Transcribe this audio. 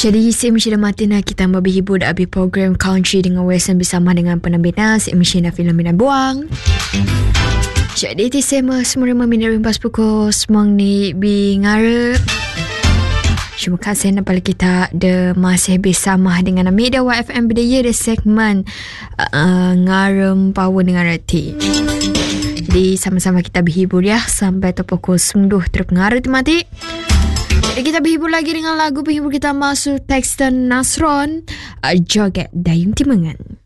Jadi Semishina Martina kita berhibur dari program country dengan Western bersama dengan penambina Semishina Filomena Buang. Jadi tisema semua meminari pas pukul semang ni bingara. Terima kasih napal kita de masih bersama dengan Media YFM Bidaya de segmen ngarem power dengan reti. Jadi sama-sama kita berhibur ya sampai pukul 9 terpengaruh mati. Jadi kita berhibur lagi dengan lagu penghibur kita masuk Texton Nasron Joget Dayung Timengan.